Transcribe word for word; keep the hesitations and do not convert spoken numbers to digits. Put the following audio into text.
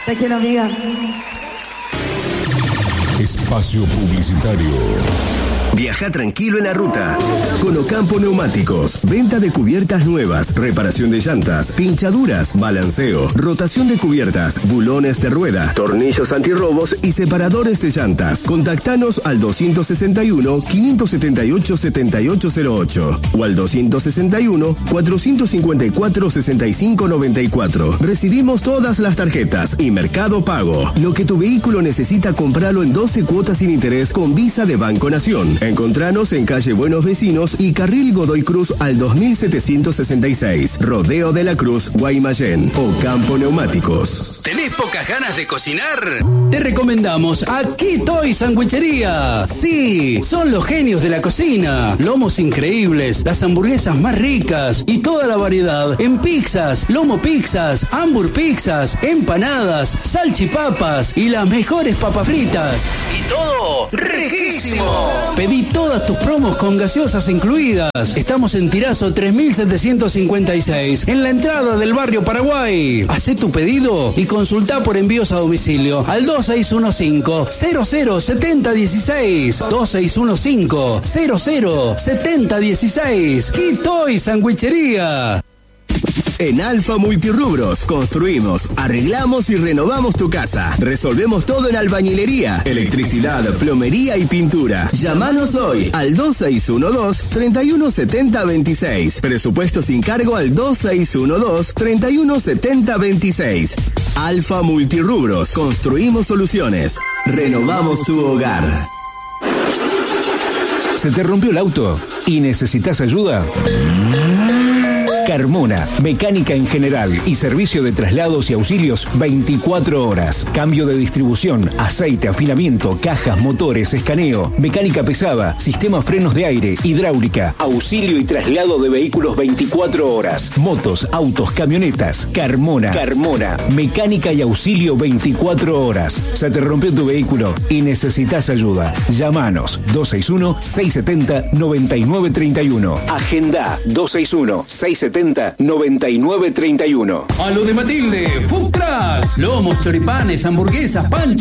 Te quiero, amiga. Espacio publicitario. Viaja tranquilo en la ruta. Con Ocampo Neumáticos. Venta de cubiertas nuevas, reparación de llantas, pinchaduras, balanceo, rotación de cubiertas, bulones de rueda, tornillos antirrobos y separadores de llantas. Contactanos al doscientos sesenta y uno, quinientos setenta y ocho, setenta y ocho cero ocho o al doscientos sesenta y uno, cuatrocientos cincuenta y cuatro, sesenta y cinco noventa y cuatro. Recibimos todas las tarjetas y Mercado Pago. Lo que tu vehículo necesita, comprarlo en doce cuotas sin interés con Visa de Banco Nación. Encontranos en calle Buenos Vecinos y carril Godoy Cruz al dos mil setecientos sesenta y seis. Rodeo de la Cruz, Guaymallén. Ocampo Neumáticos. ¿Tenés pocas ganas de cocinar? Te recomendamos a Quitoy Sandwichería. Sí, son los genios de la cocina. Lomos increíbles, las hamburguesas más ricas y toda la variedad en pizzas, lomo pizzas, hambur pizzas, empanadas, salchipapas y las mejores papas fritas. Y todo riquísimo. Pedí todas tus promos con gaseosas incluidas. Estamos en Tirazo tres mil setecientos cincuenta y seis, en la entrada del barrio Paraguay. Hacé tu pedido y consultá por envíos a domicilio al dos seis uno cinco, cero cero siete cero uno seis. dos seis uno cinco, cero cero siete cero uno seis. Quitoy Sandwichería. En Alfa Multirrubros construimos, arreglamos y renovamos tu casa. Resolvemos todo en albañilería, electricidad, plomería y pintura. Llámanos hoy al dos seis uno dos, tres uno siete cero dos seis. Presupuesto sin cargo al dos seis uno dos, tres uno siete cero dos seis. Alfa Multirrubros, construimos soluciones. Renovamos tu hogar. ¿Se te rompió el auto y necesitas ayuda? Carmona, mecánica en general y servicio de traslados y auxilios veinticuatro horas. Cambio de distribución, aceite, afinamiento, cajas, motores, escaneo, mecánica pesada, sistema frenos de aire, hidráulica, auxilio y traslado de vehículos veinticuatro horas. Motos, autos, camionetas. Carmona, Carmona, mecánica y auxilio veinticuatro horas. Se te rompió tu vehículo y necesitas ayuda. Llámanos dos seis uno, seis siete cero, nueve nueve tres uno. Agenda dos seis uno, seis siete cero, nueve nueve tres uno. A lo de Matilde, Food Truck, lomos, choripanes, hamburguesas, panchos.